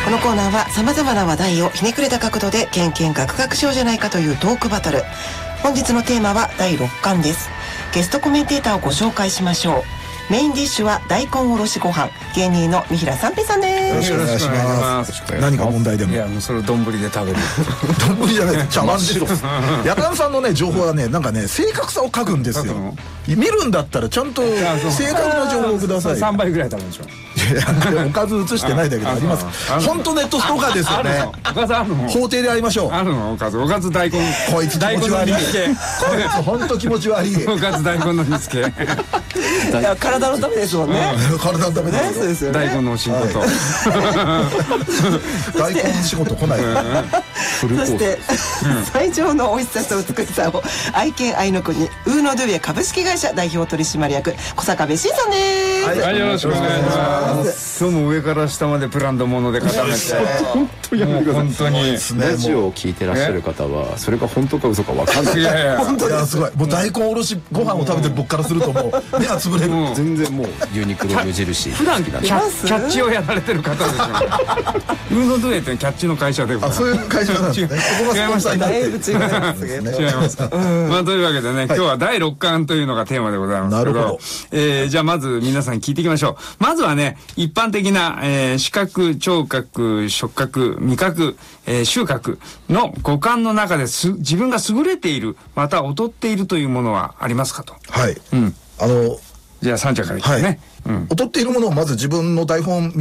このコーナーは様々な話題をひねくれた角度でケンケンガクガクしようじゃないかというトークバトル。本日のテーマは第6巻です。ゲストコメンテーターをご紹介しましょう。メインディッシュは大根おろしご飯、芸人の三平三平さんです。 よろしくお願いします。何か問題でも。 いやもうそれを丼で食べる。 丼じゃない、茶碗です。やかんさんのね情報はね、なんかね正確さを書くんですよ。見るんだったらちゃんと正確な情報をください。 3倍ぐらい食べるでしょ。 いやおかず映してないだけであります。本当ネットストーカーですよね。 おかずあるの？ 法廷で会いましょう。 あるの？おかず大根。 こいつ気持ち悪い。こいつ本当気持ち悪い。 おかず大根の煮付け。 いや体のためですもんね。 体のためですよ。 大根のお仕事。 大根仕事来ない。 そして最上の美味しさと美しさを愛犬愛の国ウーノドゥエ株式会社代表取締役小坂部慎さんです。 はい、よろしくお願いします。今日も上から下までブランド物で固めて。本当に本当にラジオを聞いてらっしゃる方はそれが本当か嘘か分かんない。 いやすごい。もう大根おろしご飯を食べてる僕からするともう目が潰れる。 全然もうユニクロ無印。 普段キャッチをやられてる方ですよね。ウーノドゥエってキャッチの会社で。 あ、そういう会社なんですね。 違いました。 だいぶ違いますね。 違います。まあというわけでね、今日は第6巻というのがテーマでございますけど、じゃあまず皆さん聞いていきましょう。まずはね、一般的な視覚、聴覚、触覚、味覚、収穫の五感の中で自分が優れている、また劣っているというものはありますかと。 はい。 じゃあ三茶からいきますね。 劣っているものをまず自分の台本